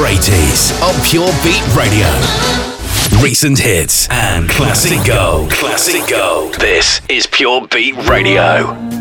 80s on Pure Beat Radio. Recent hits and classic gold. Classic gold. This is Pure Beat Radio.